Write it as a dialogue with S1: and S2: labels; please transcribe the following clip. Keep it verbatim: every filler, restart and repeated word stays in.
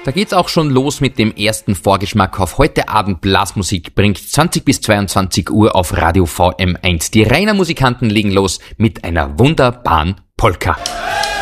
S1: Da geht's auch schon los mit dem ersten Vorgeschmack auf heute Abend. Blasmusik bringt zwanzig bis zweiundzwanzig Uhr auf Radio V M eins. Die Rainer Musikanten legen los mit einer wunderbaren Polka.